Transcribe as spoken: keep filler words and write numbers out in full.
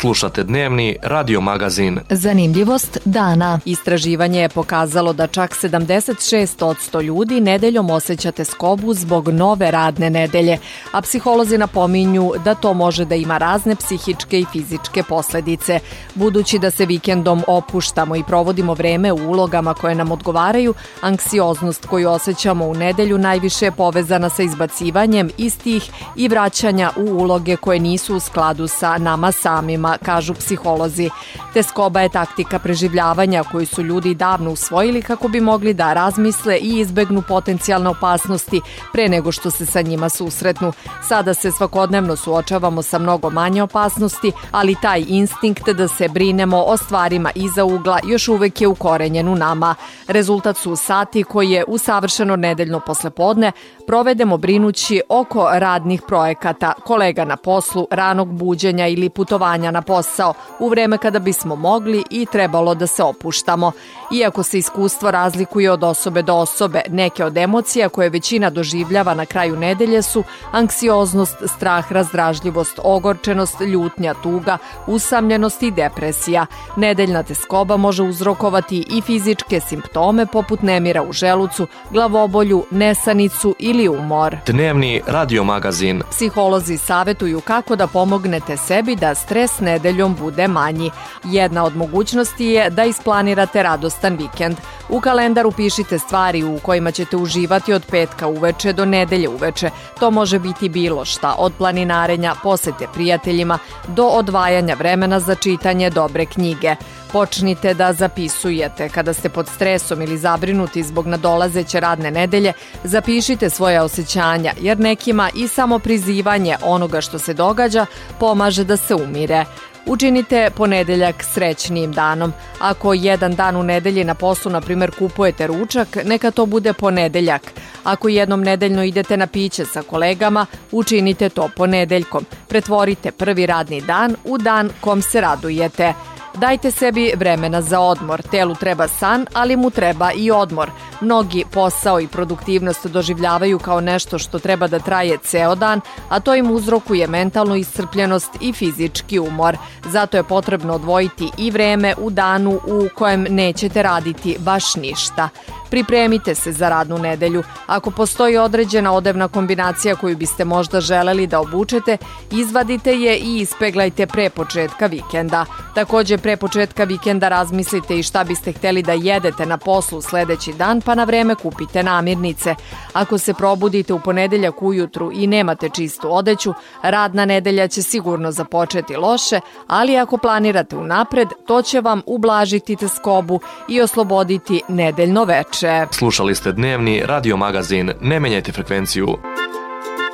Slušate dnevni radio magazin. Zanimljivost dana. Istraživanje je pokazalo da čak sedamdeset šest posto ljudi nedeljom osjeća teskobu zbog nove radne nedelje, a psiholozi napominju da to može da ima razne psihičke i fizičke posledice. Budući da se vikendom opuštamo i provodimo vreme u ulogama koje nam odgovaraju, anksioznost koju osjećamo u nedelju najviše je povezana sa izbacivanjem istih i vraćanja u uloge koje nisu u skladu sa nama samima, kažu psiholozi. Teskoba je taktika preživljavanja koju su ljudi davno usvojili kako bi mogli da razmisle i izbegnu potencijalne opasnosti pre nego što se sa njima susretnu. Sada se svakodnevno suočavamo sa mnogo manje opasnosti, ali taj instinkt da se brinemo o stvarima iza ugla još uvek je ukorenjen u nama. Rezultat su sati koje u savršeno nedeljno poslepodne provedemo brinući oko radnih projekata, kolega na poslu, ranog buđenja ili putovanja na posao, u vreme kada bismo mogli i trebalo da se opuštamo. Iako se iskustvo razlikuje od osobe do osobe, neke od emocija koje većina doživljava na kraju nedelje su anksioznost, strah, razdražljivost, ogorčenost, ljutnja, tuga, usamljenost i depresija. Nedeljna teskoba može uzrokovati i fizičke simptome poput nemira u želucu, glavobolju, nesanicu ili umor. Dnevni radio magazin. Psiholozi savetuju kako da pomognete sebi da stres nedeljom bude manji. Jedna od mogućnosti je da isplanirate radostan vikend. U kalendar upišite stvari u kojima ćete uživati od petka uveče do nedelje uveče. To može biti bilo šta, od planinarenja, posete prijateljima, do odvajanja vremena za čitanje dobre knjige. Počnite da zapisujete. Kada ste pod stresom ili zabrinuti zbog nadolazeće radne nedelje, zapišite svoje osjećanja, jer nekima i samo prizivanje onoga što se događa pomaže da se umire. Učinite ponedeljak srećnijim danom. Ako jedan dan u nedelji na poslu, na primjer, kupujete ručak, neka to bude ponedeljak. Ako jednom nedeljno idete na piće sa kolegama, učinite to ponedeljkom. Pretvorite prvi radni dan u dan kom se radujete. Dajte sebi vremena za odmor. Telu treba san, ali mu treba i odmor. Mnogi posao i produktivnost doživljavaju kao nešto što treba da traje ceo dan, a to im uzrokuje mentalnu iscrpljenost i fizički umor. Zato je potrebno odvojiti i vreme u danu u kojem nećete raditi baš ništa. Pripremite se za radnu nedelju. Ako postoji određena odevna kombinacija koju biste možda želeli da obučete, izvadite je i ispeglajte pre početka vikenda. Takođe, pre početka vikenda razmislite i šta biste hteli da jedete na poslu sledeći dan, pa na vreme kupite namirnice. Ako se probudite u ponedeljak ujutru i nemate čistu odeću, radna nedelja će sigurno započeti loše, ali ako planirate unapred, to će vam ublažiti teskobu i osloboditi nedeljno veče. Slušali ste dnevni radio magazin. Ne menjajte frekvenciju.